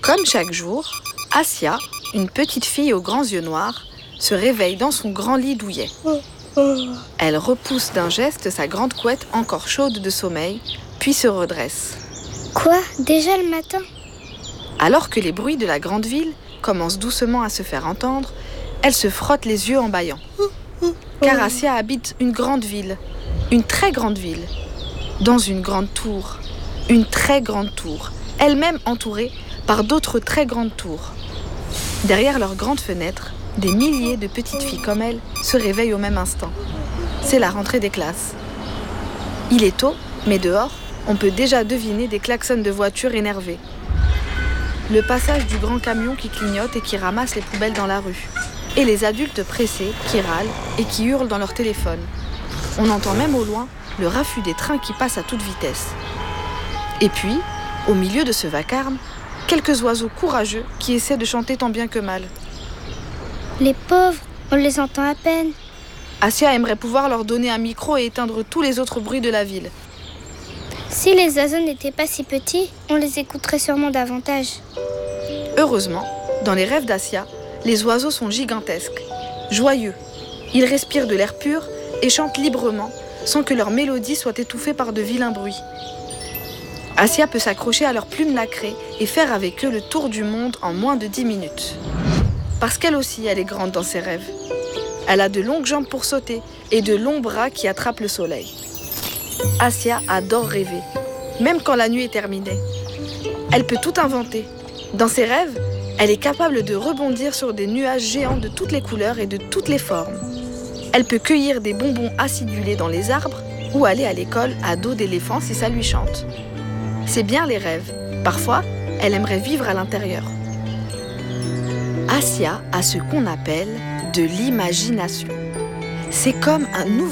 Comme chaque jour, Asia, une petite fille aux grands yeux noirs, se réveille dans son grand lit douillet. Elle repousse d'un geste sa grande couette encore chaude de sommeil, puis se redresse. Quoi? Déjà le matin? Alors que les bruits de la grande ville commencent doucement à se faire entendre, elle se frotte les yeux en bâillant. Car Asia habite une grande ville, une très grande ville, dans une grande tour, une très grande tour, elle-même entourée par d'autres très grandes tours. Derrière leurs grandes fenêtres, des milliers de petites filles comme elle se réveillent au même instant. C'est la rentrée des classes. Il est tôt, mais dehors, on peut déjà deviner des klaxons de voitures énervées. Le passage du grand camion qui clignote et qui ramasse les poubelles dans la rue. Et les adultes pressés qui râlent et qui hurlent dans leur téléphone. On entend même au loin le raffut des trains qui passent à toute vitesse. Et puis, au milieu de ce vacarme, quelques oiseaux courageux qui essaient de chanter tant bien que mal. Les pauvres, on les entend à peine. Asia aimerait pouvoir leur donner un micro et éteindre tous les autres bruits de la ville. Si les oiseaux n'étaient pas si petits, on les écouterait sûrement davantage. Heureusement, dans les rêves d'Asia, les oiseaux sont gigantesques, joyeux. Ils respirent de l'air pur et chantent librement, sans que leur mélodie soit étouffée par de vilains bruits. Asia peut s'accrocher à leurs plumes nacrées et faire avec eux le tour du monde en moins de 10 minutes. Parce qu'elle aussi, elle est grande dans ses rêves. Elle a de longues jambes pour sauter et de longs bras qui attrapent le soleil. Asia adore rêver, même quand la nuit est terminée. Elle peut tout inventer. Dans ses rêves, elle est capable de rebondir sur des nuages géants de toutes les couleurs et de toutes les formes. Elle peut cueillir des bonbons acidulés dans les arbres ou aller à l'école à dos d'éléphant si ça lui chante. C'est bien les rêves. Parfois, elle aimerait vivre à l'intérieur. Asia a ce qu'on appelle de l'imagination. C'est comme un nouveau